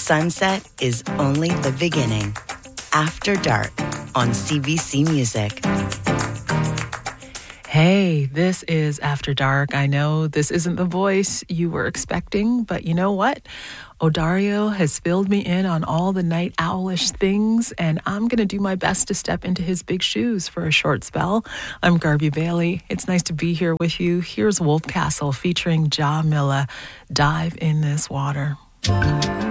sunset is only the beginning. After Dark on CBC Music. Hey, this is After Dark. I know this isn't the voice you were expecting, but you know what? Odario has filled me in on all the night owlish things, and I'm going to do my best to step into his big shoes for a short spell. I'm Garby Bailey. It's nice to be here with you. Here's Wolf Castle featuring Ja Milla, Dive in This Water.